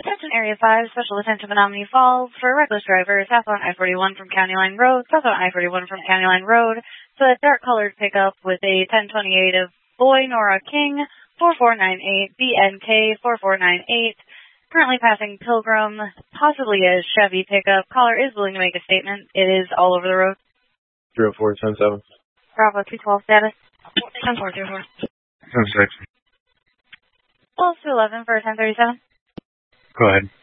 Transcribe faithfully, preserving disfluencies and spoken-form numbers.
Attention Area five, special attention Menominee Falls for a reckless driver southbound I forty-one from County Line Road, southbound I forty-one from County Line Road, so that dark colored pickup with a ten twenty-eight of Boy Nora King, four four nine eight, B N K four four nine eight, currently passing Pilgrim, possibly a Chevy pickup. Caller is willing to make a statement. It is all over the road. zero four ten seven. Bravo two twelve status. ten four two four. ten six. twelve to eleven for ten thirty-seven. Go ahead.